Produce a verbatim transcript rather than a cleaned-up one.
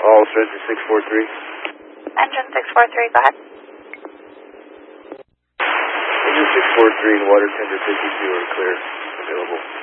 All engine six four three. Engine six four three, go ahead. Engine six four three and water tender fifty-two are clear, available.